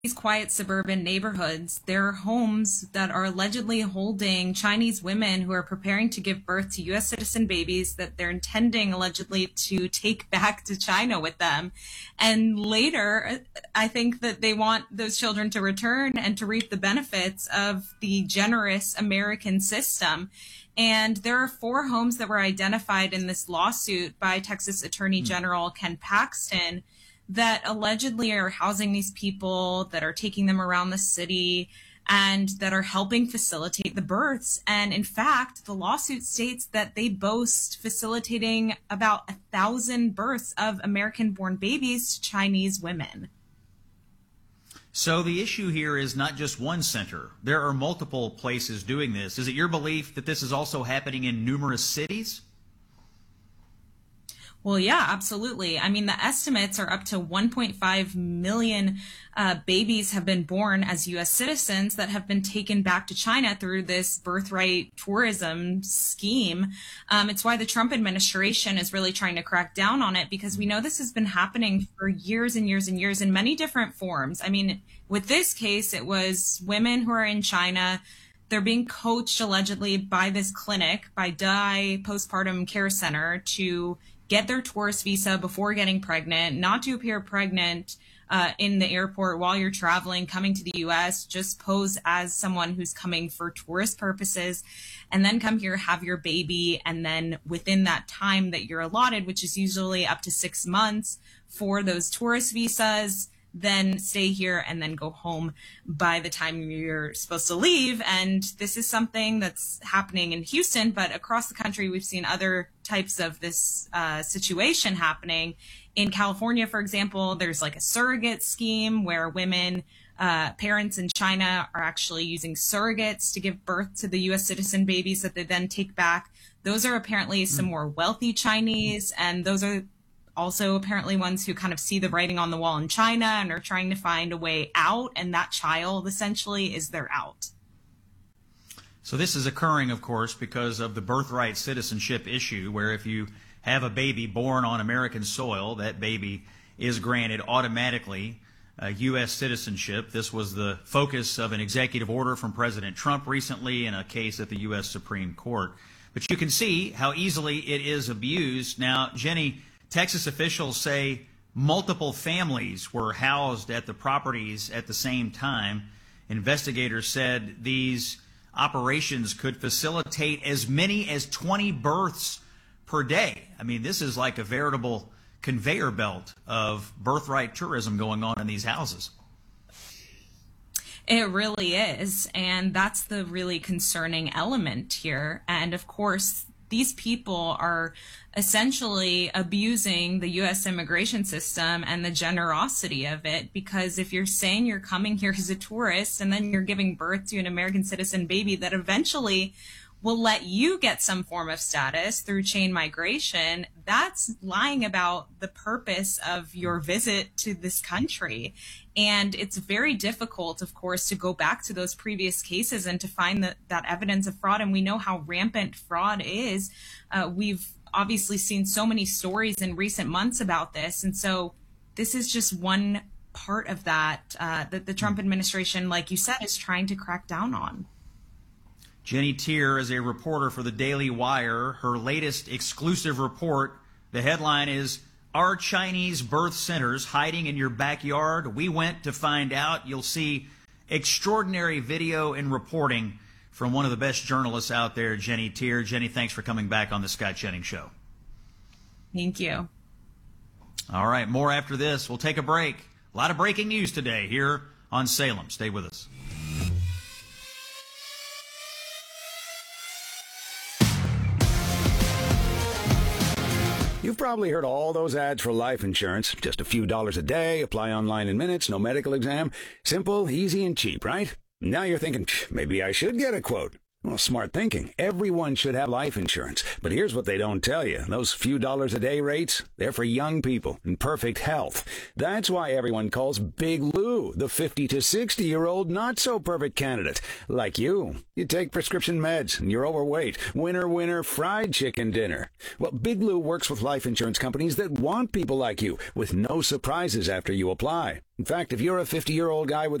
these quiet suburban neighborhoods, there are homes that are allegedly holding Chinese women who are preparing to give birth to U.S. citizen babies that they're intending allegedly to take back to China with them. And later, I think that they want those children to return and to reap the benefits of the generous American system. And there are 4 homes that were identified in this lawsuit by Texas Attorney General Ken Paxton that allegedly are housing these people, that are taking them around the city, and that are helping facilitate the births. And in fact, the lawsuit states that they boast facilitating about 1,000 births of American-born babies to Chinese women. So the issue here is not just one center. There are multiple places doing this. Is it your belief that this is also happening in numerous cities? Well, yeah, absolutely. I mean, the estimates are up to 1.5 million babies have been born as U.S. citizens that have been taken back to China through this birthright tourism scheme. It's why the Trump administration is really trying to crack down on it, because we know this has been happening for years and years and years in many different forms. I mean, with this case, it was women who are in China. They're being coached allegedly by this clinic, by Dai Postpartum Care Center, to get their tourist visa before getting pregnant, not to appear pregnant in the airport while you're traveling, coming to the U.S., just pose as someone who's coming for tourist purposes, and then come here, have your baby, and then within that time that you're allotted, which is usually up to 6 months for those tourist visas, then stay here and then go home by the time you're supposed to leave. And this is something that's happening in Houston, but across the country, we've seen other types of this situation happening. In California, for example, there's like a surrogate scheme where women, parents in China are actually using surrogates to give birth to the U.S. citizen babies that they then take back. Those are apparently some more wealthy Chinese, and those are also apparently ones who kind of see the writing on the wall in China and are trying to find a way out, and that child essentially is their out. So this is occurring, of course, because of the birthright citizenship issue, where if you have a baby born on American soil, that baby is granted automatically U.S. citizenship. This was the focus of an executive order from President Trump recently in a case at the U.S. Supreme Court. But you can see how easily it is abused. Now, Jenny, Texas officials say multiple families were housed at the properties at the same time. Investigators said these operations could facilitate as many as 20 births per day. I mean, this is like a veritable conveyor belt of birthright tourism going on in these houses. It really is. And that's the really concerning element here. And of course, these people are essentially abusing the U.S. immigration system and the generosity of it, because if you're saying you're coming here as a tourist and then you're giving birth to an American citizen baby that eventually will let you get some form of status through chain migration, that's lying about the purpose of your visit to this country. And it's very difficult, of course, to go back to those previous cases and to find that evidence of fraud. And we know how rampant fraud is. We've obviously seen so many stories in recent months about this. And so this is just one part of that that the Trump administration, like you said, is trying to crack down on. Jenny Tier is a reporter for the Daily Wire. Her latest exclusive report, the headline is, "Are Chinese birth centers hiding in your backyard? We went to find out." You'll see extraordinary video and reporting from one of the best journalists out there, Jenny Tier. Jenny, thanks for coming back on the Scott Jennings Show. Thank you. All right, more after this. We'll take a break. A lot of breaking news today here on Salem. Stay with us. You've probably heard all those ads for life insurance. Just a few dollars a day, apply online in minutes, no medical exam. Simple, easy, and cheap, right? Now you're thinking, maybe I should get a quote. Well, smart thinking. Everyone should have life insurance. But here's what they don't tell you. Those few dollars a day rates, they're for young people in perfect health. That's why everyone calls Big Lou the 50 to 60-year-old not-so-perfect candidate. Like you. You take prescription meds and you're overweight. Winner, winner, fried chicken dinner. Well, Big Lou works with life insurance companies that want people like you with no surprises after you apply. In fact, if you're a 50-year-old guy with